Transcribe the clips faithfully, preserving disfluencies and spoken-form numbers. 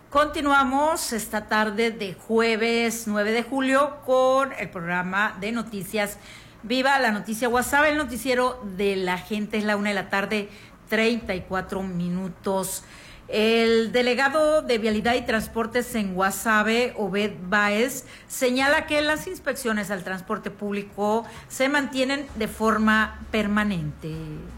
Continuamos esta tarde de jueves nueve de julio con el programa de noticias Viva la Noticia Guasave, el noticiero de la gente. Es la una de la tarde, treinta y cuatro minutos. El delegado de Vialidad y Transportes en Guasave, Obed Báez, señala que las inspecciones al transporte público se mantienen de forma permanente.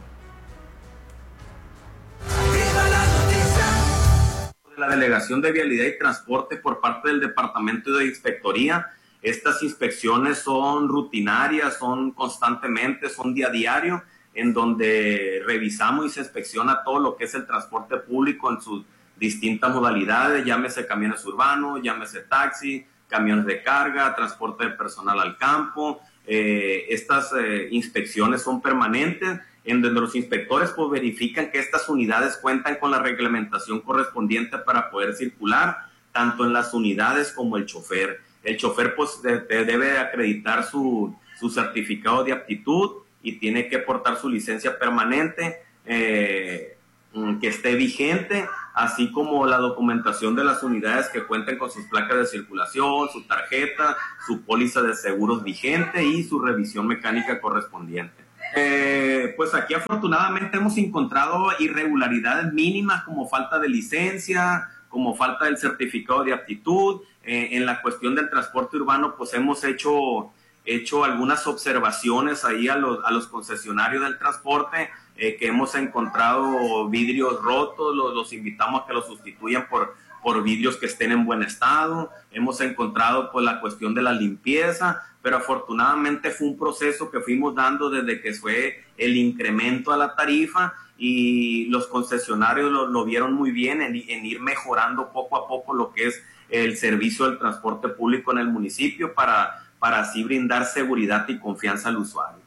La Delegación de Vialidad y Transporte por parte del Departamento de Inspectoría. Estas inspecciones son rutinarias, son constantemente, son día a diario, en donde revisamos y se inspecciona todo lo que es el transporte público en sus distintas modalidades, llámese camiones urbanos, llámese taxi, camiones de carga, transporte de personal al campo. Eh, estas eh, inspecciones son permanentes, en donde los inspectores pues verifican que estas unidades cuentan con la reglamentación correspondiente para poder circular, tanto en las unidades como el chofer. El chofer pues de, de, debe acreditar su, su certificado de aptitud y tiene que portar su licencia permanente eh, que esté vigente, así como la documentación de las unidades que cuenten con sus placas de circulación, su tarjeta, su póliza de seguros vigente y su revisión mecánica correspondiente. Eh, pues aquí afortunadamente hemos encontrado irregularidades mínimas como falta de licencia, como falta del certificado de aptitud. Eh, en la cuestión del transporte urbano pues hemos hecho, hecho algunas observaciones ahí a los, a los concesionarios del transporte, eh, que hemos encontrado vidrios rotos, los, los invitamos a que los sustituyan por, por vidrios que estén en buen estado. Hemos encontrado pues la cuestión de la limpieza, pero afortunadamente fue un proceso que fuimos dando desde que fue el incremento a la tarifa y los concesionarios lo, lo vieron muy bien en, en ir mejorando poco a poco lo que es el servicio del transporte público en el municipio para, para así brindar seguridad y confianza al usuario.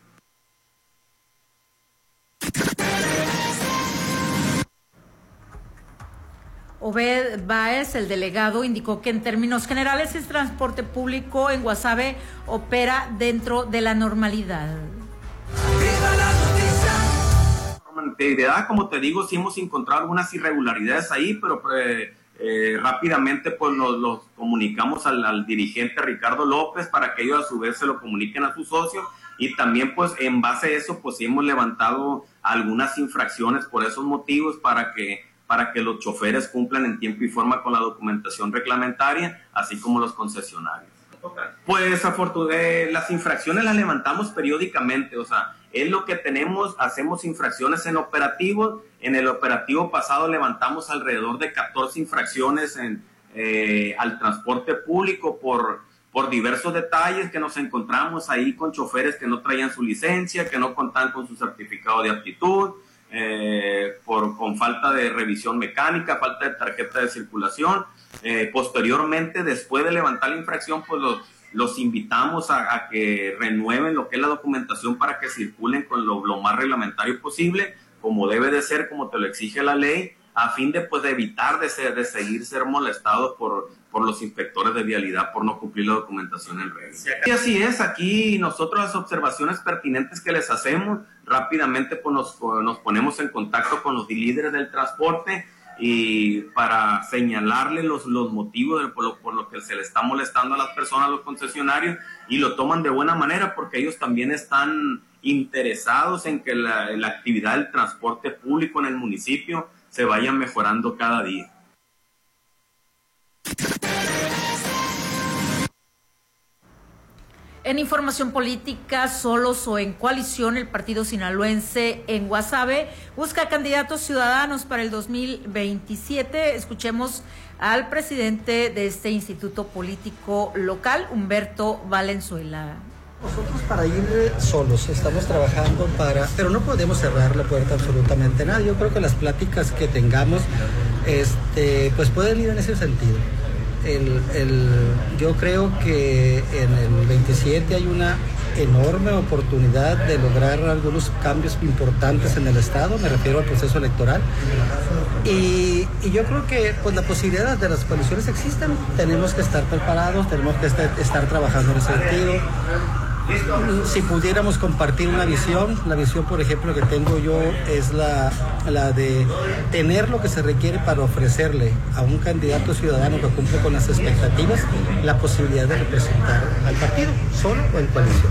Obed Báez, el delegado, indicó que en términos generales el transporte público en Guasave opera dentro de la normalidad. Normalidad, como te digo, sí hemos encontrado algunas irregularidades ahí, pero eh, eh, rápidamente pues nos, nos comunicamos al, al dirigente Ricardo López para que ellos a su vez se lo comuniquen a sus socios y también pues en base a eso pues sí hemos levantado algunas infracciones por esos motivos para que para que los choferes cumplan en tiempo y forma con la documentación reglamentaria, así como los concesionarios. Pues afortunadamente las infracciones las levantamos periódicamente, o sea, es lo que tenemos, hacemos infracciones en operativos. En el operativo pasado levantamos alrededor de catorce infracciones en, eh, al transporte público por, por diversos detalles que nos encontramos ahí con choferes que no traían su licencia, que no contaban con su certificado de aptitud, Eh, por, con falta de revisión mecánica, falta de tarjeta de circulación. Eh, posteriormente, después de levantar la infracción, pues los, los invitamos a, a que renueven lo que es la documentación para que circulen con lo, lo más reglamentario posible, como debe de ser, como te lo exige la ley, a fin de, pues, de evitar de, ser, de seguir ser molestados por, por los inspectores de vialidad por no cumplir la documentación en regla. Y así es, aquí nosotros las observaciones pertinentes que les hacemos, rápidamente pues, nos, nos ponemos en contacto con los líderes del transporte y para señalarles los, los motivos de, por, lo, por lo que se le está molestando a las personas, a los concesionarios, y lo toman de buena manera porque ellos también están interesados en que la, la actividad del transporte público en el municipio se vaya mejorando cada día. En información política, solos o en coalición, el partido sinaloense en Guasave busca candidatos ciudadanos para el dos mil veintisiete. Escuchemos al presidente de este instituto político local, Humberto Valenzuela. Nosotros para ir solos estamos trabajando para, pero no podemos cerrar la puerta absolutamente a nadie. Yo creo que las pláticas que tengamos, este, pues pueden ir en ese sentido. El, el, yo creo que en el veintisiete hay una enorme oportunidad de lograr algunos cambios importantes en el Estado, me refiero al proceso electoral, y, y yo creo que pues la posibilidad de las coaliciones existen, tenemos que estar preparados, tenemos que estar, estar trabajando en ese sentido. Si pudiéramos compartir una visión, la visión, por ejemplo, que tengo yo es la, la de tener lo que se requiere para ofrecerle a un candidato ciudadano que cumple con las expectativas la posibilidad de representar al partido, solo o en coalición.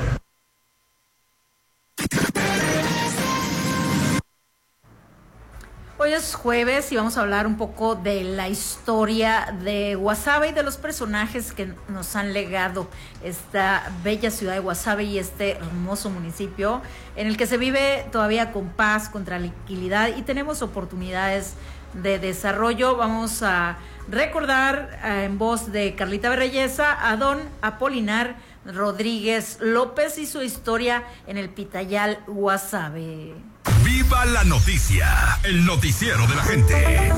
Hoy es jueves y vamos a hablar un poco de la historia de Guasave y de los personajes que nos han legado esta bella ciudad de Guasave y este hermoso municipio en el que se vive todavía con paz, con tranquilidad y tenemos oportunidades de desarrollo. Vamos a recordar eh, en voz de Carlita Berreyesa a don Apolinar Rodríguez López y su historia en el Pitayal Guasave. ¡Viva la noticia! El noticiero de la gente.